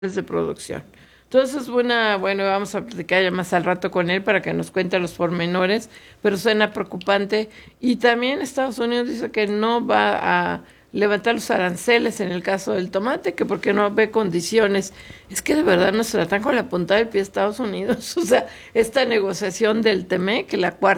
de producción. Entonces, bueno, vamos a platicar ya más al rato con él para que nos cuente los pormenores, pero suena preocupante. Y también Estados Unidos dice que no va a levantar los aranceles en el caso del tomate, que porque no ve condiciones. Es que de verdad nos tratan con la punta del pie Estados Unidos. O sea, esta negociación del TEMEC,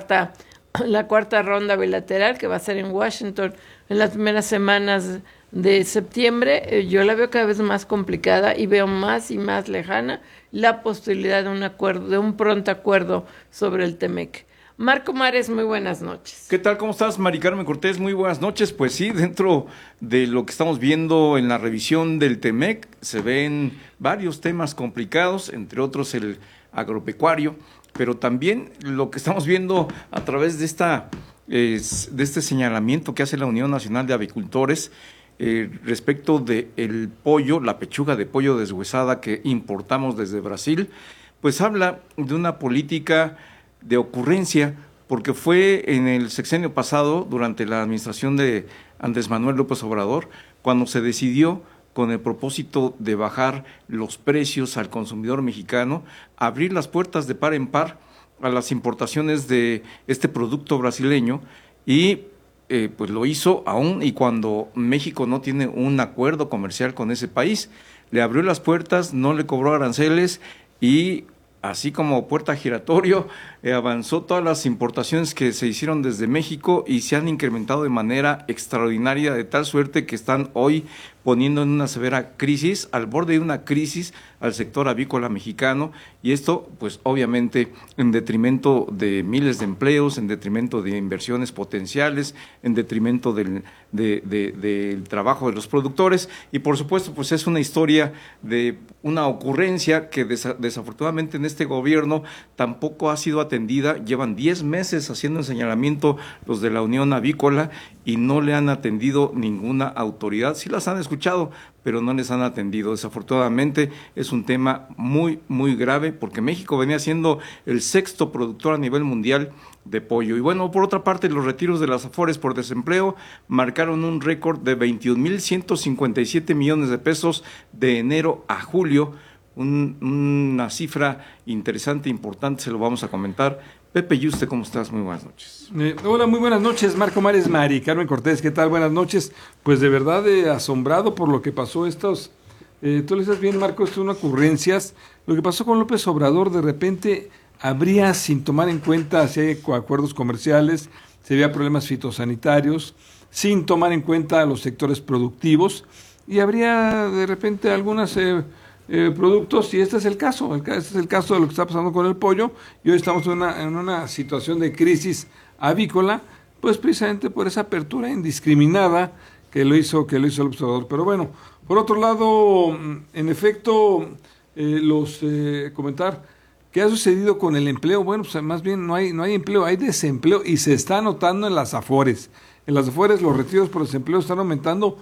la cuarta ronda bilateral que va a ser en Washington en las primeras semanas de septiembre, yo la veo cada vez más complicada y veo más y más lejana la posibilidad de un acuerdo, de un pronto acuerdo sobre el TEMEC. Marco Mares, muy buenas noches. ¿Qué tal? ¿Cómo estás, Mari Carmen Cortés? Muy buenas noches. Pues sí, dentro de lo que estamos viendo en la revisión del TEMEC se ven varios temas complicados, entre otros el agropecuario, pero también lo que estamos viendo a través de este señalamiento que hace la Unión Nacional de Avicultores respecto de el pollo, la pechuga de pollo deshuesada que importamos desde Brasil, pues habla de una política de ocurrencia, porque fue en el sexenio pasado, durante la administración de Andrés Manuel López Obrador, cuando se decidió, con el propósito de bajar los precios al consumidor mexicano, abrir las puertas de par en par a las importaciones de este producto brasileño y pues lo hizo aún y cuando México no tiene un acuerdo comercial con ese país. Le abrió las puertas, no le cobró aranceles y así como puerta giratorio, avanzó todas las importaciones que se hicieron desde México y se han incrementado de manera extraordinaria, de tal suerte que están hoy poniendo en una severa crisis, al borde de una crisis al sector avícola mexicano, y esto pues obviamente en detrimento de miles de empleos, en detrimento de inversiones potenciales, en detrimento del trabajo de los productores, y por supuesto pues es una historia de una ocurrencia que desafortunadamente en este gobierno tampoco ha sido atendida. Llevan 10 meses haciendo el señalamiento los de la Unión Avícola y no le han atendido ninguna autoridad. Sí las han escuchado, pero no les han atendido. Desafortunadamente es un tema muy, muy grave porque México venía siendo el sexto productor a nivel mundial de pollo. Y bueno, por otra parte, los retiros de las Afores por desempleo marcaron un récord de 21,157 millones de pesos de enero a julio. Una cifra interesante, importante, se lo vamos a comentar. Pepe Yuste, ¿cómo estás? Muy buenas noches. Hola, muy buenas noches, Marco Mares, Mari Carmen Cortés, ¿qué tal? Buenas noches. Pues de verdad asombrado por lo que pasó tú le estás bien, Marco, esto son ocurrencias. Lo que pasó con López Obrador, de repente habría, sin tomar en cuenta si hay acuerdos comerciales, si había problemas fitosanitarios, sin tomar en cuenta los sectores productivos, y habría de repente algunas productos, y este es el caso, este es el caso de lo que está pasando con el pollo, y hoy estamos en una situación de crisis avícola, pues precisamente por esa apertura indiscriminada que lo hizo el observador. Pero bueno, por otro lado, en efecto, comentar qué ha sucedido con el empleo. Bueno, pues más bien no hay empleo, hay desempleo, y se está notando en las Afores. En las Afores los retiros por desempleo están aumentando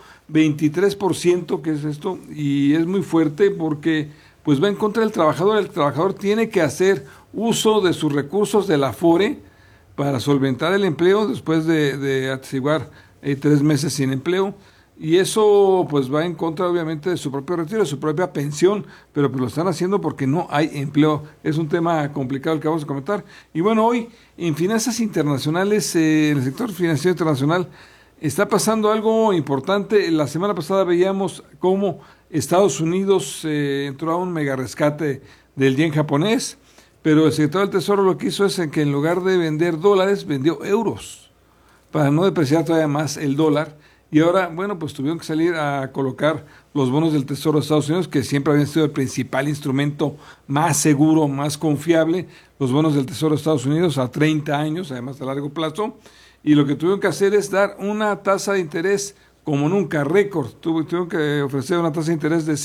23%, que es esto, y es muy fuerte porque pues va en contra del trabajador. El trabajador tiene que hacer uso de sus recursos de la Afore para solventar el empleo después de atestiguar 3 meses sin empleo, y eso pues va en contra obviamente de su propio retiro, de su propia pensión, pero pues lo están haciendo porque no hay empleo. Es un tema complicado el que vamos a comentar. Y bueno, hoy en finanzas internacionales, en el sector financiero internacional, está pasando algo importante. La semana pasada veíamos cómo Estados Unidos entró a un mega rescate del yen japonés, pero el secretario del Tesoro lo que hizo es que en lugar de vender dólares, vendió euros, para no depreciar todavía más el dólar. Y ahora, bueno, pues tuvieron que salir a colocar los bonos del Tesoro de Estados Unidos, que siempre habían sido el principal instrumento más seguro, más confiable, los bonos del Tesoro de Estados Unidos a 30 años, además a largo plazo. Y lo que tuvieron que hacer es dar una tasa de interés como nunca, récord. Tuvieron que ofrecer una tasa de interés de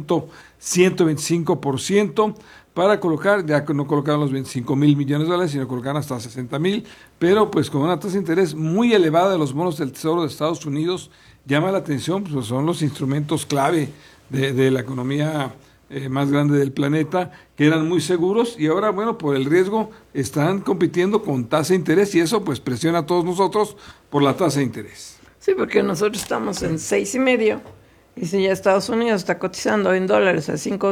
5.125% para colocar, ya que no colocaron los 25,000 millones de dólares, sino colocaron hasta 60,000, pero pues con una tasa de interés muy elevada de los bonos del Tesoro de Estados Unidos. Llama la atención, pues son los instrumentos clave de la economía más grande del planeta, que eran muy seguros, y ahora, bueno, por el riesgo están compitiendo con tasa de interés, y eso pues presiona a todos nosotros por la tasa de interés. Sí, porque nosotros estamos en 6,5 Y si ya Estados Unidos está cotizando en dólares a